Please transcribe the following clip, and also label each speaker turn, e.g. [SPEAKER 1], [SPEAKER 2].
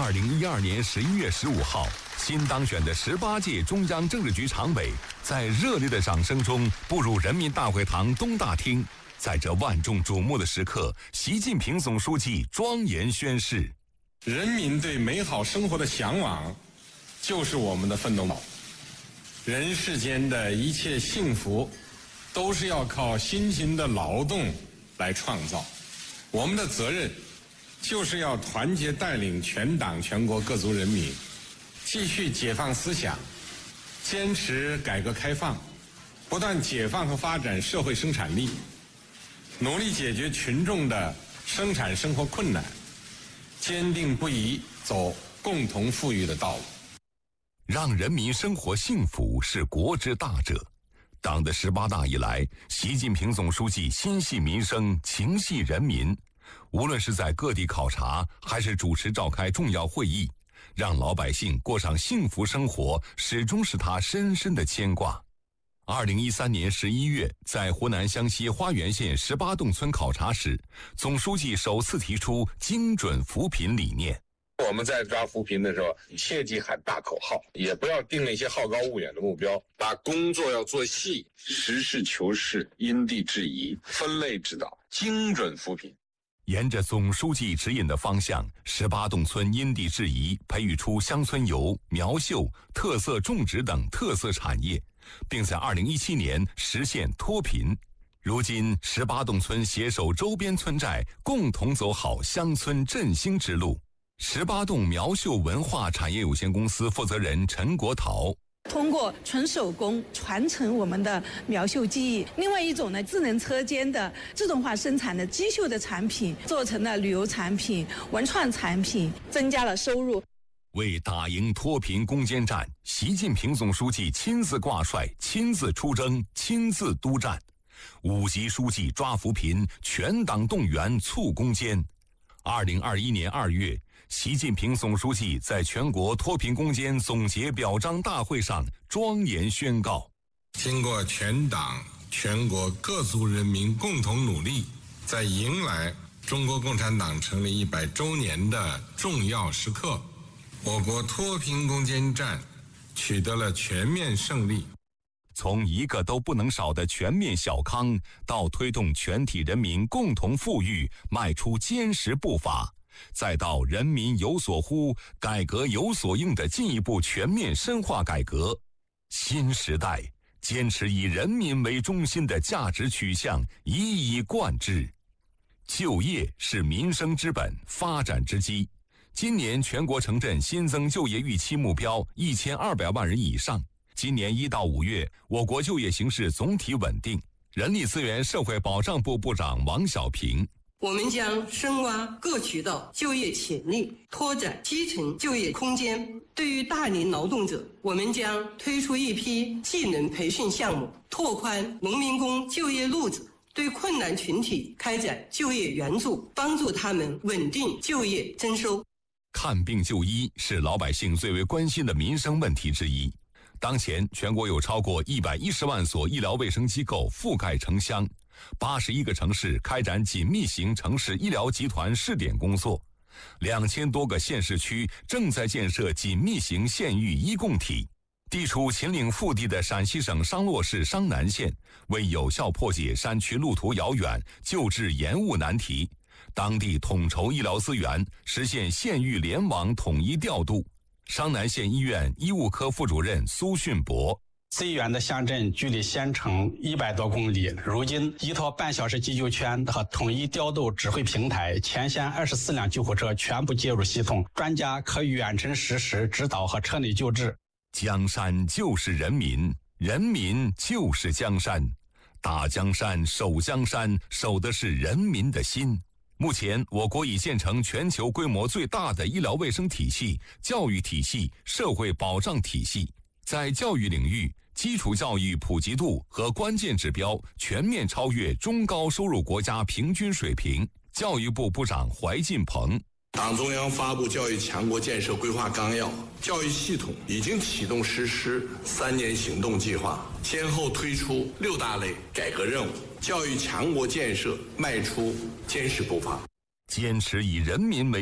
[SPEAKER 1] 2012年11月15号，新当选的18届中央政治局常委在热烈的掌声中步入人民大会堂东大厅。在这万众瞩目的时刻，习近平总书记庄严宣誓：
[SPEAKER 2] 人民对美好生活的向往，就是我们的奋斗。人世间的一切幸福，都是要靠辛勤的劳动来创造。我们的责任，就是要团结带领全党全国各族人民，继续解放思想，坚持改革开放，不断解放和发展社会生产力，努力解决群众的生产生活困难，坚定不移走共同富裕的道路。
[SPEAKER 1] 让人民生活幸福是国之大者。党的18大以来，习近平总书记心系民生，情系人民，无论是在各地考察，还是主持召开重要会议，让老百姓过上幸福生活，始终是他深深的牵挂。2013年11月，在湖南湘西花园县18洞村考察时，总书记首次提出精准扶贫理念。
[SPEAKER 3] 我们在抓扶贫的时候，切忌喊大口号，也不要定了一些好高骛远的目标，把工作要做细，实事求是，因地制宜，分类指导，精准扶贫。
[SPEAKER 1] 沿着总书记指引的方向，18洞村因地制宜培育出乡村游、苗绣、特色种植等特色产业，并在2017年实现脱贫。如今18洞村携手周边村寨，共同走好乡村振兴之路。18洞苗绣文化产业有限公司负责人陈国陶：
[SPEAKER 4] 通过纯手工传承我们的苗绣技艺，另外一种呢，智能车间的自动化生产的机绣的产品，做成了旅游产品、文创产品，增加了收入。
[SPEAKER 1] 为打赢脱贫攻坚战，习近平总书记亲自挂帅、亲自出征、亲自督战，5级书记抓扶贫，全党动员促攻坚。2021年2月，习近平总书记在全国脱贫攻坚总结表彰大会上庄严宣告：
[SPEAKER 5] 经过全党全国各族人民共同努力，在迎来中国共产党成立100周年的重要时刻，我国脱贫攻坚战取得了全面胜利。
[SPEAKER 1] 从一个都不能少的全面小康，到推动全体人民共同富裕迈出坚实步伐，再到人民有所呼，改革有所应的进一步全面深化改革，新时代坚持以人民为中心的价值取向一以贯之。就业是民生之本，发展之基。今年全国城镇新增就业预期目标1200万人以上。今年1到5月，我国就业形势总体稳定。人力资源社会保障部部长王小平：
[SPEAKER 6] 我们将深挖各渠道就业潜力，拓展基层就业空间。对于大龄劳动者，我们将推出一批技能培训项目，拓宽农民工就业路子，对困难群体开展就业援助，帮助他们稳定就业增收。
[SPEAKER 1] 看病就医是老百姓最为关心的民生问题之一。当前全国有超过110万所医疗卫生机构覆盖城乡，81个城市开展紧密型城市医疗集团试点工作，2000多个县市区正在建设紧密型县域医共体。地处秦岭腹地的陕西省商洛市商南县，为有效破解山区路途遥远、救治延误难题，当地统筹医疗资源，实现县域联网统一调度。商南县医院医务科副主任苏训博：
[SPEAKER 7] 最远的乡镇距离县城100多公里，如今依托半小时急救圈和统一调度指挥平台，全县24辆救护车全部接入系统，专家可远程实时指导和车内救治。
[SPEAKER 1] 江山就是人民，人民就是江山，打江山守江山，守的是人民的心。目前，我国已建成全球规模最大的医疗卫生体系、教育体系、社会保障体系。在教育领域，基础教育普及度和关键指标全面超越中高收入国家平均水平。教育部部长怀进鹏：
[SPEAKER 8] 党中央发布教育强国建设规划纲要，教育系统已经启动实施3年行动计划，先后推出6大类改革任务，教育强国建设迈出坚实步伐。
[SPEAKER 1] 坚持以人民为